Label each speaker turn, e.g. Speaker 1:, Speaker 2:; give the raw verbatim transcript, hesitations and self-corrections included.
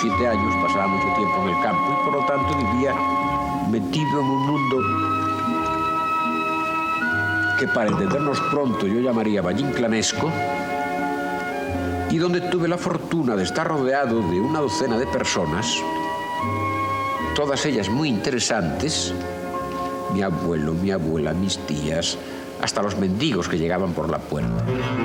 Speaker 1: siete años, pasaba mucho tiempo en el campo y por lo tanto vivía metido en un mundo que, para entendernos pronto, yo llamaría vallinclanesco, y donde tuve la fortuna de estar rodeado de una docena de personas, todas ellas muy interesantes, mi abuelo, mi abuela, mis tías, hasta los mendigos que llegaban por la puerta.